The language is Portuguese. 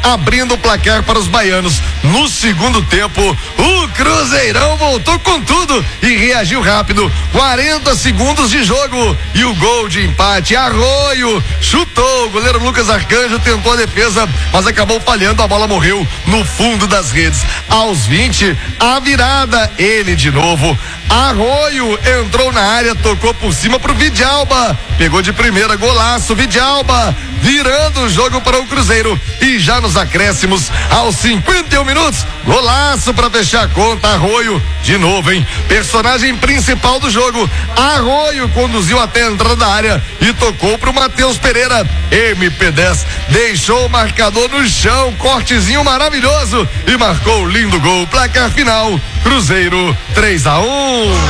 abrindo o placar para os baianos. No segundo tempo, o Cruzeirão voltou com tudo e reagiu rápido. 40 segundos de jogo e o gol de empate. Arroio chutou, o goleiro Lucas Arcanjo tentou a defesa, mas acabou falhando, a bola morreu no fundo das redes. Aos 20, a virada, ele de novo. Arroio entrou na área, tocou por cima pro Vidalba, pegou de primeira, golaço, Vidalba virando o jogo para o Cruzeiro. E já nos acréscimos, aos 51 minutos, golaço para fechar a conta. Arroio de novo, hein? Personagem principal do jogo. Arroio conduziu até a entrada da área e tocou pro Matheus Pereira. MP10 deixou o marcador no chão, cortezinho maravilhoso e marcou o lindo gol. Placar final, Cruzeiro 3-1.